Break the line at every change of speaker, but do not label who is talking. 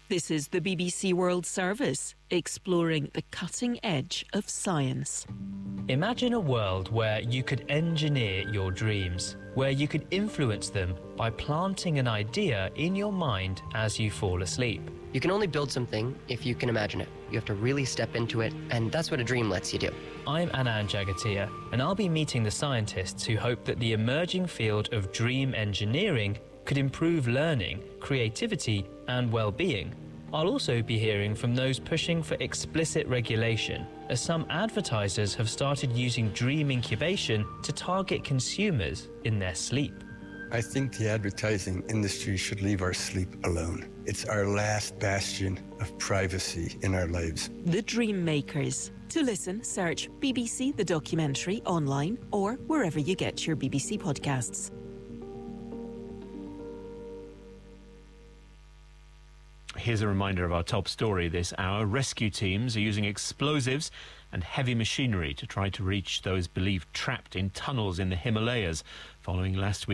This is the BBC World Service, exploring the cutting edge of science.
Imagine a world where you could engineer your dreams, where you could influence them by planting an idea in your mind as you fall asleep.
You can only build something if you can imagine it. You have to really step into it, and that's what a dream lets you do.
I'm Anand Jagatia, and I'll be meeting the scientists who hope that the emerging field of dream engineering could improve learning, creativity, and well-being. I'll also be hearing from those pushing for explicit regulation, as some advertisers have started using dream incubation to target consumers in their sleep.
I think the advertising industry should leave our sleep alone. It's our last bastion of privacy in our lives.
The Dream Makers. To listen, search BBC The Documentary online or wherever you get your BBC podcasts.
Here's a reminder of our top story this hour. Rescue teams are using explosives and heavy machinery to try to reach those believed trapped in tunnels in the Himalayas following last week.